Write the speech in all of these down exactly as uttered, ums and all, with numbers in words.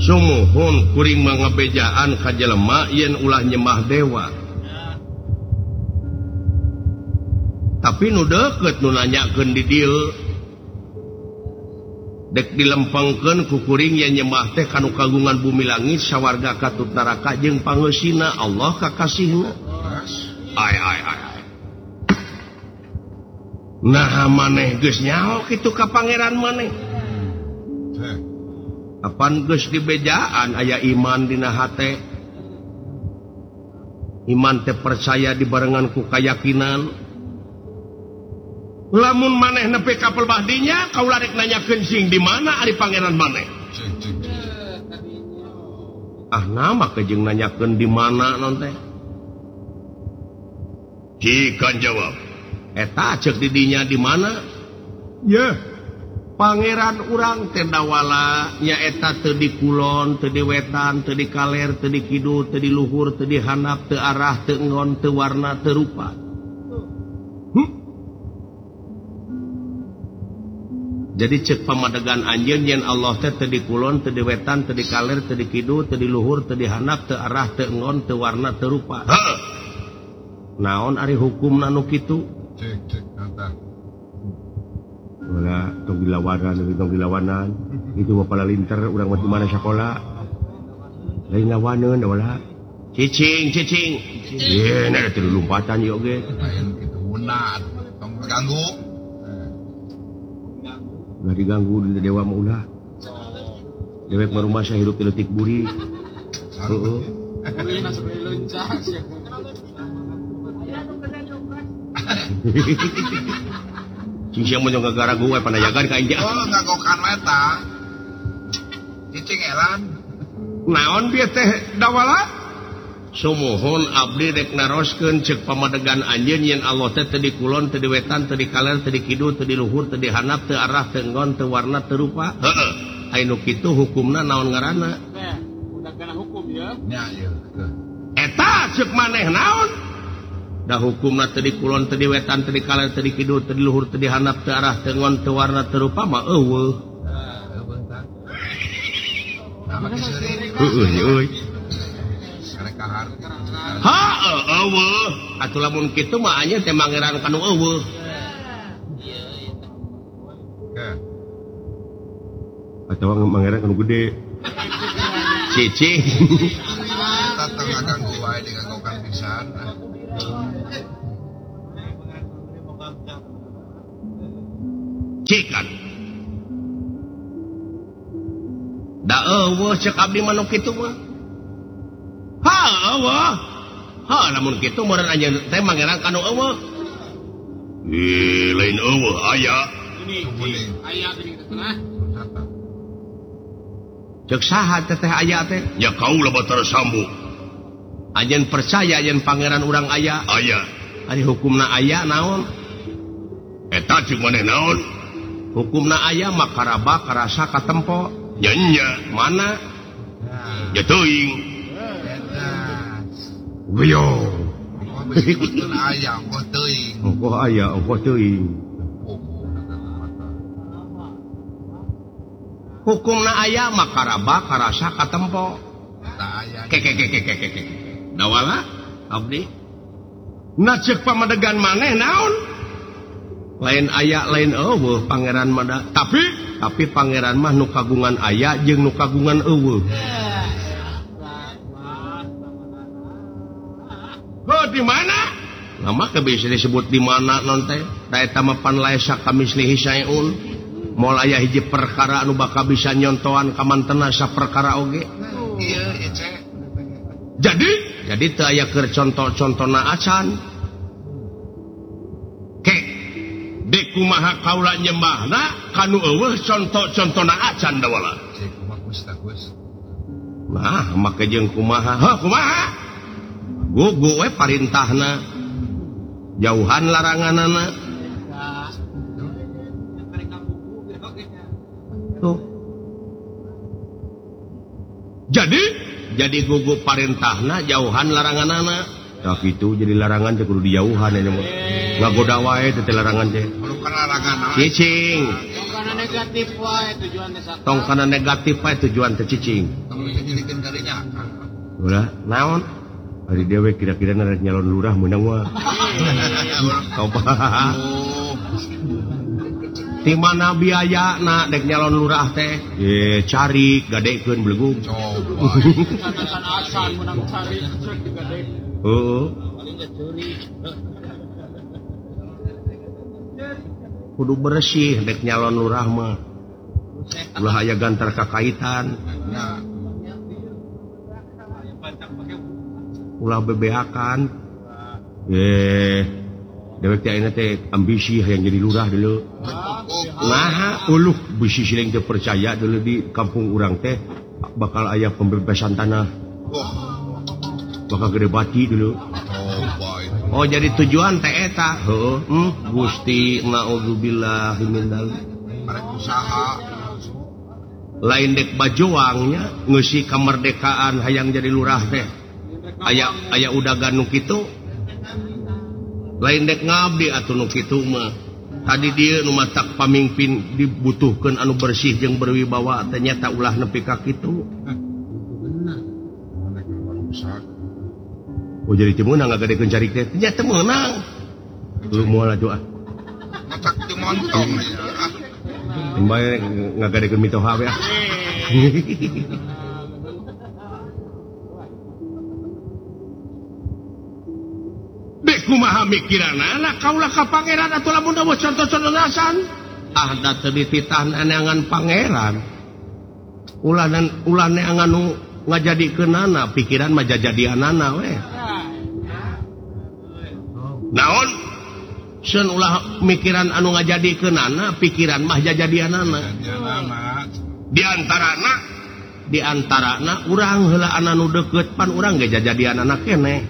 sumuhun kuring mangabejaan ka jelema yen ulah nyembah dewa. Tapi nu deukeut nu nanyakeun di dieu dek dilempengkeun ku kuring yen nyembah teh kanu kagungan bumi langit sawarga katut neraka jeung pangeusina Allah kakasihna. Ai ai ai. Nah maneh geus nyaho kitu ka pangeran maneh. Apan geus dibejaan aya iman dina hate. Iman teh percaya dibarengan ku kayakinan. Lamun maneh nepi ka pelbahdinya kaula rek nanyakeun sing di mana ari pangeran maneh. Ah nama kejeng nanyakeun di mana non teh. Cikan jawab. Eta cek didinya di mana? Ya, pangeran urang teh dawala nya eta teu di kulon, teu di wetan, teu di kaler, teu di kidul, teu di luhur, teu di handap, teu arah, teu ngon, teu warna, teu rupa. Hmm? Jadi cek pamadegan anjeun yen Allah teh teu di kulon, teu di wetan, teu di kaler, teu di kidul, teu di luhur, teu di handap, teu arah, teu ngon, teu warna, teu rupa. Naon ari hukumna nu kitu? Cek cek kata. Wala tong dilawanan, tong dilawanan. Itu bapa linter urang mah di mana sekolah. Lain lawaneun da wala. Cicing cicing. Ye na teu lompatan ieu oge. Lain kitu munat, tong ganggu. Ulah diganggu di dewa mah ulah. Dewek mah rumah saya hidup di letik buri. Heeh. Cing sia mun gara gue panayagan ka inja. Oh, ngagokan eta. Cicing elan. Naon bieu teh dawala? Sumuhun abdi rek naroskeun ceuk pamadegan anjeun yen Allah teh teu di kulon, teu di wetan, teu di kaler, teu di kidul, teu di luhur, teu di handap, teu arah, teu nggon, teu warna, teu rupa. Heeh. Anu kitu hukumna naon ngaranna? Teh, udah kana hukum ya. Nya ieu. Eta ceuk maneh naon? Da hukumna teu di kulon, teu di wetan, teu di kaler, teu di kidul, teu di luhur, teu di handap, teu arah, teu ngon, teu warna, teu rupa mah eueuh. Heueuh euy. Ha eueuh. Atuh lamun kitu mah anya teh mangeran kanu eueuh. Atawa mangeran kanu gede. Cicing. Tatang ngaganggu wae diganggukan pisan. Cikan da eueuh cek abdi manuk kitu mah ha eueuh ha lamun kitu meureun anjeun teh mangeran kanu eueuh ih lain eueuh aya aya di tengah cek saha teh teh aya teh nya kaula batar sambu anjeun percaya yen pangeran urang aya aya ari hukumna aya naon eta ceuk maneh naon hukumna aya mah karaba karasa katempo nya mana ya teuing wiyo betul aya engko teuing engko aya engko teuing hukumna aya mah karaba karasa katempo ke ke ke ke ke ke dawala abdi na ceuk pamadegan maneh naon lain aya lain eueuh pangeran mah tapi tapi pangeran mah nu kagungan aya jeung nu kagungan eueuh. Oh di mana? Nama ke bisa disebut di mana non teh? Da eta mah pan laisa kamislihi saeun. Moal aya hiji perkara anu bakal bisa nyontoan ka mantena saperkara oge. Ieu ece. Jadi, jadi teu aya keur conto-contona acan. Dek kumaha kaula nyembahna kanu eueuh conto-contona acan da wala. Cek kumaha Gustagus. Nah, make jeung kumaha? Heuh kumaha? Gugu we parintahna. Jauhan laranganana. Tuh. Jadi, jadi gugu parintahna jauhan laranganana. Tak itu jadi larangan teh kudu dijauhan nya mah. Ngagoda wae teh larangan teh. Larangan. Cicing. negatif wae tujuan teh saka. Tong kana negatif wae tujuan teh cicing. Tong dijadikeun kadinya. Ulah, naon? Ari dewe kira-kira rek nyalon lurah meunang mah. Coba. Di mana biayana dek nyalon lurah teh? Ye, cari gadekeun blegung. Coba. Catatan asan menang cari cek digade. Heeh. Paling curi. Kudu bersih dek nyalon lurah mah. Ulah aya gantar kakaitan. Nah, ulah bebeakan. Ye, dewek teh ayeuna teh ambisi hayang jadi lurah deuleu. Nah, uluh bisi sileng teu percaya deuleu di kampung urang teh bakal aya pembebasan tanah. Bakal gede bati deuleu. Oh, jadi tujuan teh eta. Heeh, hmm, Gusti naudzubillahi min dzalik. arek usaha. Lain dek bajoangnya ngeusi kamardekaan hayang jadi lurah teh. Aya aya udagan nu kitu. Lain dek ngabdi atuh nu kitu mah. Tadi dieu nu matak pamimpin dibutuhkeun anu bersih jeung berwibawa teh nyata ulah nepi ka kitu. Oh jadi teu meunang ngagadekeun cari teh. Nya teu meunang. Lu moal doa. Matak teu montong ya. Embae ngagadekeun mitoha we. Dek kumaha mikiranna anak kaulah ka pangeran atuh lamun dawa contoh-contoh nasan. Ah da teu dititah neangan pangeran. Ulah dan ulah neangan nu ngajadikeunana pikiran mah jajadianana we. Naon? Seun ulah mikiran anu ngajadikeunana pikiran mah jajadianana. Di antarana di antarana urang heula anu deukeut pan urang ge jajadianana keneh.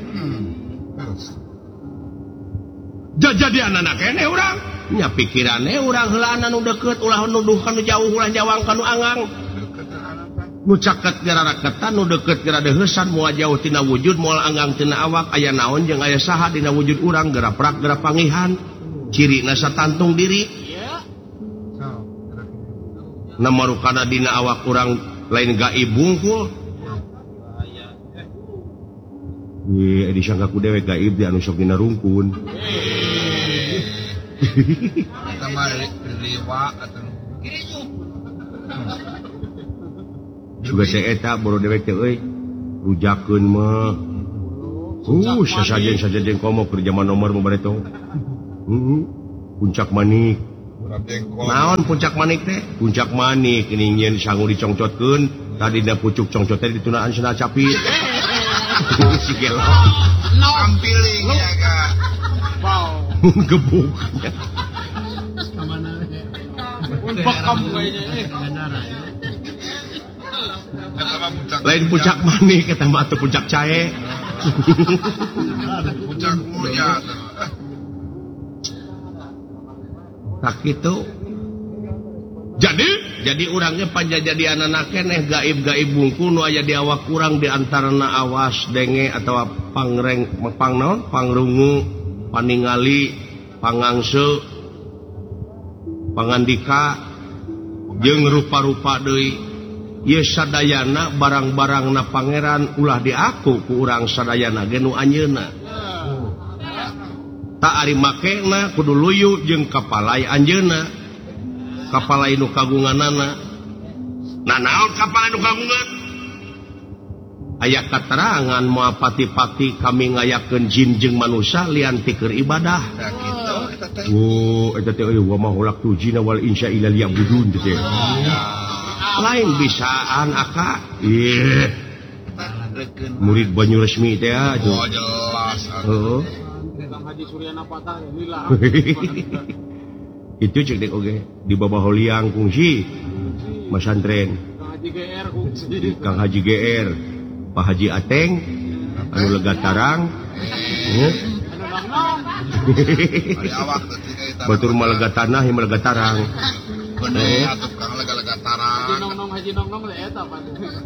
Jajadianana keneh urang. Nya pikirane urang heula anu deukeut ulah nuduh kanu jauh ulah jawang kanu angang. Nu caket gararaketan nu deukeut geura deuheusan moal jauh tina wujud moal anggang tina awak aya naon jeung aya saha dina wujud urang geura prak geura pangihan cirina satantung diri namarukana dina awak urang lain gaib bungkul ye disangka ku dewe gaib di anu sok dina rungkun Kita mah liwa atau juga saya eta baru dewek teh euy rujakeun mah uh sasajen-sasajen komo keur zaman nomor mah bareto heeh puncak manik naon puncak manik teh puncak manik ini nyen sangu dicongcotkeun tadina pucuk congcot teh ditunaan cenah capit si gelo ampiling ya ga Wow. gebuk Kamana we? Bakam kayaknya lain puncak manik eta mah atuh puncak cae puncak mulia. tak kitu jadi jadi urangnya panjajadian anak keneh gaib-gaib bungkul nu aya di awak urang di antarana awas denge atawa pangreng pangnaon pangrungu paningali pangangse pangandika jeung rupa-rupa deui ye sadayana barang-barang na pangeran ulah diaku ku urang sadayana ge nu anjeunna tak ari makena kudu luyu jeung kapalai anjeunna kapalai nu kagunganana nah naon kapalai nu kagungan aya katerangan moal pati-pati kami ngayakeun jin jeung manusia lian ti keur ibadah Nah gitu eta teh. oh eta teh euy wa ma hulak tu jina wal insya illa liya'budun teh lain bisaan aka ieu murid banyu resmi teh aja Oh jelas. heeh Kang Haji Suryana Patah ya lila. itu cek dek oge di bawah holiang kungsi masantren Kang Haji G R kungsi. Kang Haji G R Pak Haji Ateng anu lega tarang heuh Anu nong-nong. Ari awak teh eta. batur mah lega tanah yang lega tarang Bener atuh kang lega-lega Haji tarang. nong-nong Haji nong-nong le eta pan.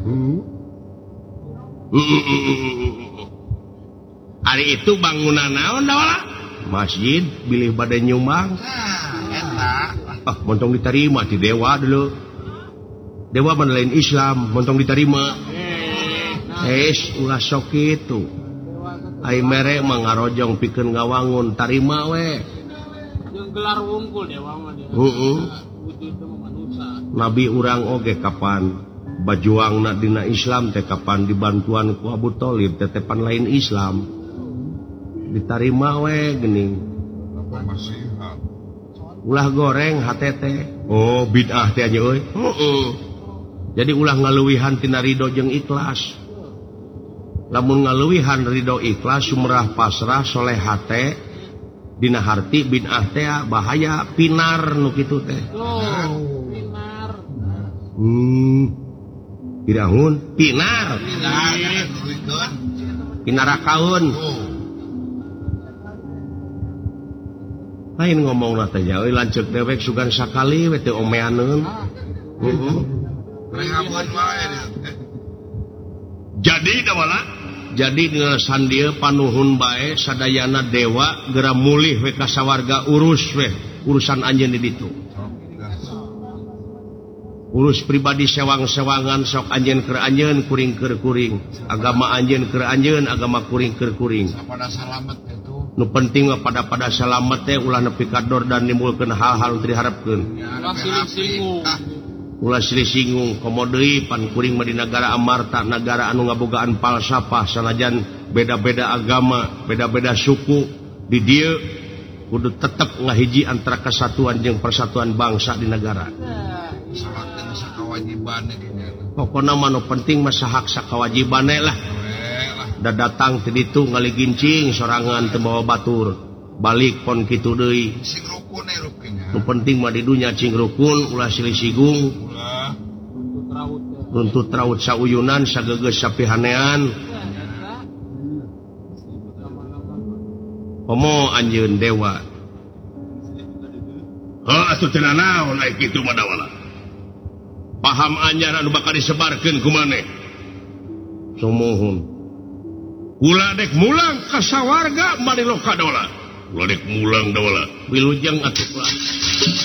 hari itu bangunan naon da wala masjid bilih bade nyumbang Nah, eta ah montong diterima di dewa dulu. Dewa mana lain Islam, montong diterima. Es ulah sok itu. Ai mere mangarojong pikeun ngawangun tarima we. Jeung gelar wungkul dewa mah dia. Heeh. Wujud teh manusia. Nabi urang oge kapan bajuangna dina Islam teh kapan dibantuan ku Abu Thalib teh tepan lain Islam. Ditarima we geuning. Apa masih Ulah goreng hate teh. Oh bid'ah teh nya euy. Heeh. Jadi ulah ngaleuwihan tina ridho jeung ikhlas. Lamun ngaleuwihan ridho ikhlas sumrah pasrah soleh hate dina harti bid'ah teh bahaya pinar nu kitu teh. Tuh, pinar. Hmm. Pirahun pinar. Pinar nuruikeun. Pinarakaun. Lain ngomongna teh nya euy lanceuk dewek sugan sakali we teu omeaneun. Heeh. Rehabuan wae. Jadi dawala, jadi dina sandieu panuhun bae sadayana dewa geura mulih we ka sawarga urus we urusan anjeun di ditu. Urus pribadi sewang-sewangan sok anjeun keur anjeun kuring keur kuring. Agama anjeun keur anjeun agama kuring keur kuring. Pada salamet itu. Nu penting mah pada-pada salamet teh ulah nepi ka dor dan nimbulkeun hal-hal teu diharepkeun. Ulah silih singgung. Ulah silih singgung komo deui pan kuring mah di nagara amarta nagara anu ngabogaan falsafah sanajan beda-beda agama beda-beda suku di dieu kudu tetep ngahiji antara kesatuan jeung persatuan bangsa di negara. Sahakeun sakawajibane dinya. Pokona mah nu penting mah sahak sakawajibane lah. Da datang ti ditu ngaligincing sorangan teu bawa batur balik pon kitu deui. Sing rukun e rukunnya. Nu penting mah di dunya cing rukun ulah silih sigung. Runtut raut sauyunan sagegeus sapihanean. Komo anjeun dewa. Heuh atuh teu naon ai kitu mah dawala. Paham anyar anu bakal disebarkeun ku maneh. Sumuhun. Kula dek mulang ka sawarga mari loka dawala. Kula dek mulang dawala. Wilujeng atuh